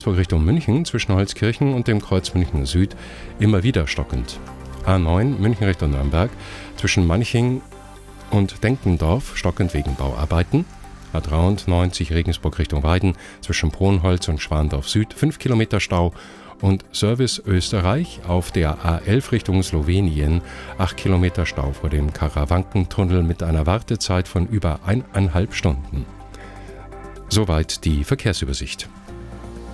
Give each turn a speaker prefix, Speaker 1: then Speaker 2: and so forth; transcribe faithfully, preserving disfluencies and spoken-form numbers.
Speaker 1: Richtung München zwischen Holzkirchen und dem Kreuz München Süd immer wieder stockend. A neun München Richtung Nürnberg zwischen Manching und Denkendorf stockend wegen Bauarbeiten. A dreiundneunzig Regensburg Richtung Weiden zwischen Brunholz und Schwandorf Süd fünf Kilometer Stau. Und Service Österreich auf der A elf Richtung Slowenien acht Kilometer Stau vor dem Karawankentunnel mit einer Wartezeit von über eineinhalb Stunden. Soweit die Verkehrsübersicht.